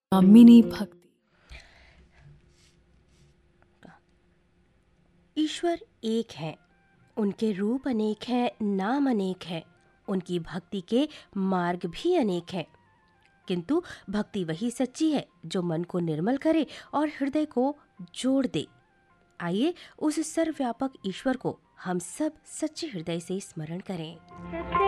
Mini भक्ति। ईश्वर एक है, उनके रूप अनेक हैं, नाम अनेक है, उनकी भक्ति के मार्ग भी अनेक हैं, किंतु भक्ति वही सच्ची है जो मन को निर्मल करे और हृदय को जोड़ दे। आइए उस सर्वव्यापक ईश्वर को हम सब सच्चे हृदय से स्मरण करें।